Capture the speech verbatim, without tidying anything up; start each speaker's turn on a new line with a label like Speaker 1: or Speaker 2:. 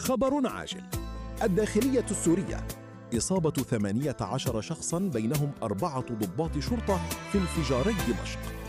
Speaker 1: خبر عاجل: الداخلية السورية: إصابة ثمانية عشر شخصاً بينهم أربعة ضباط شرطة في انفجاري دمشق.